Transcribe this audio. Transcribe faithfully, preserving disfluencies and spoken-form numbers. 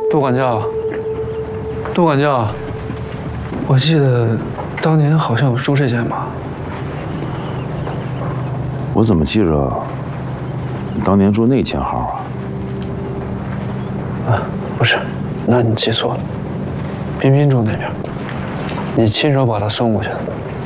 杜管教，杜管教，我记得当年好像有住这间吧？ 我怎么记着你当年住那间号啊？啊，不是，那你记错了，彬彬住那边，你亲手把他送过去的。